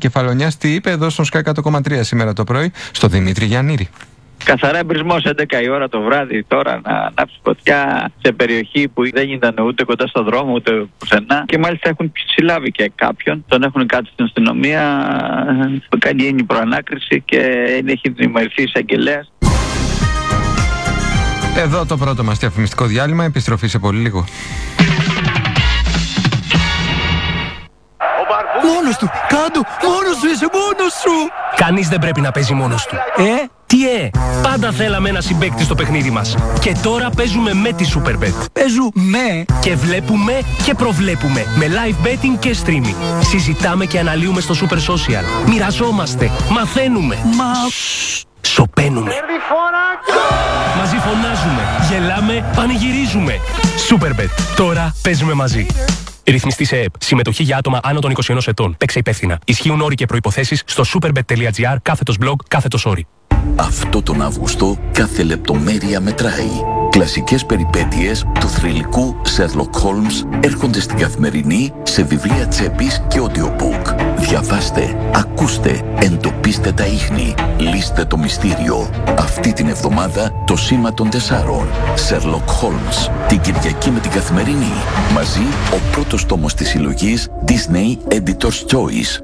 Κεφαλονιάς τι είπε εδώ στον Sky 100,3 σήμερα το πρωί, στο Δημήτρη Γιαννήρη. Καθαρά εμπρισμός 11 η ώρα το βράδυ τώρα να ανάψει φωτιά σε περιοχή που δεν ήταν ούτε κοντά στο δρόμο ούτε πουθενά. Και μάλιστα έχουν συλλάβει και κάποιον. Τον έχουν κάτσει στην αστυνομία, που κάνει η προανάκριση και έχει δημιουργηθεί εισαγγελέας. Εδώ το πρώτο μας διαφημιστικό διάλειμμα. Επιστροφή σε πολύ λίγο. Μόνος του! Κάντο! Μόνος σου! Είσαι μόνος σου! Κανείς δεν πρέπει να παίζει μόνος του. Τι πάντα θέλαμε ένα συμπαίκτη στο παιχνίδι μας. Και τώρα παίζουμε με τη Superbet. Παίζουμε! Και βλέπουμε και προβλέπουμε. Με live betting και streaming. Συζητάμε και αναλύουμε στο Super Social. Μοιραζόμαστε. Μαθαίνουμε. Σωπαίνουμε. Μαζί φωνάζουμε. Γελάμε. Πανηγυρίζουμε. Superbet. Τώρα παίζουμε μαζί. Ρυθμιστή σε ΕΕΠ. Συμμετοχή για άτομα άνω των 21 ετών. Παίξε υπεύθυνα. Ισχύουν όροι και προϋποθέσεις στο superbet.gr/blog/όροι. Αυτό τον Αύγουστο κάθε λεπτομέρεια μετράει. Κλασικές περιπέτειες του θρυλικού Sherlock Holmes έρχονται στην Καθημερινή σε βιβλία τσέπης και audiobook. Διαβάστε, ακούστε, εντοπίστε τα ίχνη, λύστε το μυστήριο. Αυτή την εβδομάδα το Σήμα των 4. Sherlock Holmes. Την Κυριακή με την Καθημερινή. Μαζί ο πρώτος τόμος της συλλογής Disney Editor's Choice.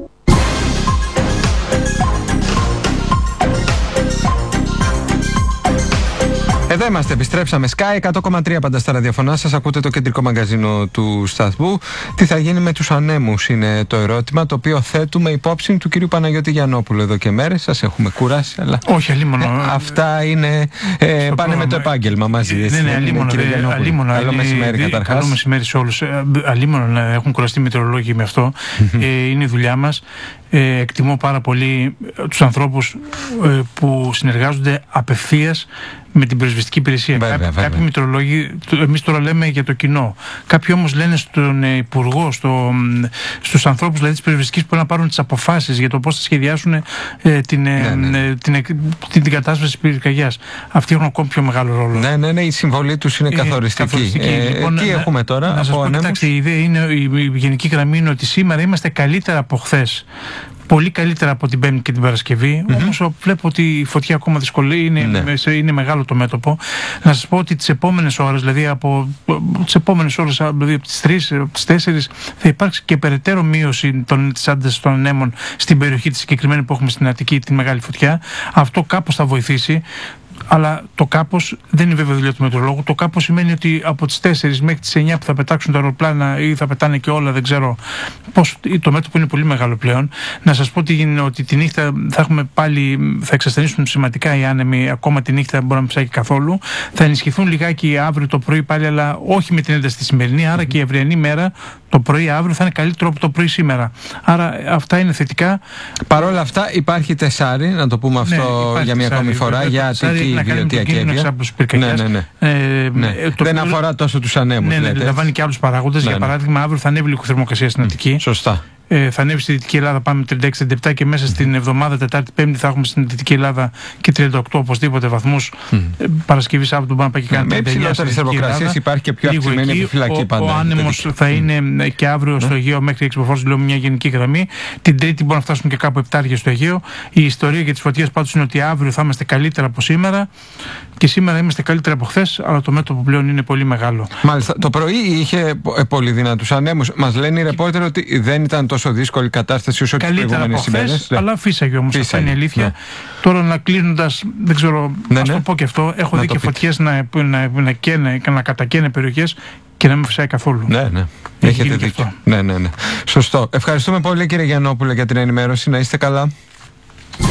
Εδώ είμαστε, επιστρέψαμε. Sky 100,3 πάντα στα ραδιοφωνά σας. Ακούτε το κεντρικό μαγκαζίνο του σταθμού. Τι θα γίνει με τους ανέμους είναι το ερώτημα, το οποίο θέτουμε υπόψη του κυρίου Παναγιώτη Γιαννόπουλου εδώ και μέρες. Σας έχουμε κουράσει, αλλά. Όχι, αλίμονο. Αυτά είναι. Πάνε με το επάγγελμα μαζί. Ναι, αλίμονο. Καλό μεσημέρι καταρχάς. Καλό μεσημέρι σε όλους. Αλίμονο να έχουν κουραστεί οι μετεωρολόγοι με αυτό. Είναι η δουλειά μας. Εκτιμώ πάρα πολύ τους ανθρώπους που συνεργάζονται απευθείας με την πυροσβεστική υπηρεσία. Κάποιοι μετεωρολόγοι, εμείς τώρα λέμε για το κοινό. Κάποιοι όμως λένε στον υπουργό, στους ανθρώπους δηλαδή της πυροσβεστικής που να πάρουν τις αποφάσεις για το πώς θα σχεδιάσουν την κατάσταση της πυρκαγιάς. Αυτοί έχουν ακόμη πιο μεγάλο ρόλο. Ναι, η συμβολή τους είναι καθοριστική. Λοιπόν, τι έχουμε τώρα να σας πω, κοιτάξτε, η ιδέα είναι, η γενική γραμμή είναι ότι σήμερα είμαστε καλύτερα από χθες. Πολύ καλύτερα από την Πέμπτη και την Παρασκευή. Όμως βλέπω ότι η φωτιά ακόμα δυσκολεύει, είναι μεγάλο το μέτωπο. Να σας πω ότι τις επόμενες ώρες, δηλαδή από τις 3, από τις 4, θα υπάρξει και περαιτέρω μείωση της άντασης των ανέμων στην περιοχή τη συγκεκριμένη που έχουμε στην Αττική, τη μεγάλη φωτιά. Αυτό κάπως θα βοηθήσει. Αλλά το κάπως δεν είναι βέβαια δουλειά του μετεωρολόγου. Το κάπως σημαίνει ότι από τις 4 μέχρι τις 9 που θα πετάξουν τα αεροπλάνα ή θα πετάνε και όλα, δεν ξέρω πώς. Το μέτωπο είναι πολύ μεγάλο πλέον. Να σας πω ότι τη νύχτα θα εξασθενήσουν σημαντικά οι άνεμοι. Ακόμα τη νύχτα δεν μπορεί να ψάξει καθόλου. Θα ενισχυθούν λιγάκι αύριο το πρωί πάλι, αλλά όχι με την ένταση τη σημερινή. Άρα και η αυριανή μέρα, το πρωί αύριο, θα είναι καλύτερο από το πρωί σήμερα. Άρα αυτά είναι θετικά. Παρ' όλα αυτά υπάρχει τεσάρι, να το πούμε αυτό για μια ακόμη φορά, για Αττική. Δεν αφορά τόσο τους ανέμους. Λαμβάνει και άλλους παράγοντες. Για παράδειγμα, αύριο θα ανέβει λίγο θερμοκρασία στην Αττική. Σωστά. Θα ανέβει στη Δυτική Ελλάδα, πάμε 36-37 και μέσα στην εβδομάδα Τετάρτη-Πέμπτη θα έχουμε στην Δυτική Ελλάδα και 38 οπωσδήποτε βαθμούς. Παρασκευή Σάββατο μπορεί να πάει και κάτι. Με υψηλότερες θερμοκρασίες υπάρχει και πιο αυξημένη επιφυλακή πάντα. Ο άνεμος θα είναι και αύριο στο Αιγαίο μέχρι 6 μποφόρ, λέω μια γενική γραμμή. Την Τρίτη μπορεί να φτάσουν και κάπου 7 στο Αιγαίο. Η ιστορία για τις φωτιές πάντως είναι ότι αύριο θα είμαστε καλύτερα από σήμερα και σήμερα είμαστε καλύτερα από χθες, αλλά το μέτωπο πλέον είναι πολύ μεγάλο. Μάλιστα. Το πρωί είχε πολύ δυνατούς ανέμους. Μας λένε οι ρεπόρτερ ότι δεν ήταν τόσο δύσκολη κατάσταση όσο τις προηγούμενες ημέρες. Αλλά φύσαγε όμως. Αυτά είναι αλήθεια. Ναι. Τώρα να κλείνοντας, δεν ξέρω, να το πω και αυτό. Έχω δει και φωτιές να κατακαίνε περιοχές και να μην φυσάει καθόλου. Ναι. Έχετε δίκιο. Ναι. Σωστό. Ευχαριστούμε πολύ κύριε Γιαννόπουλε για την ενημέρωση. Να είστε καλά.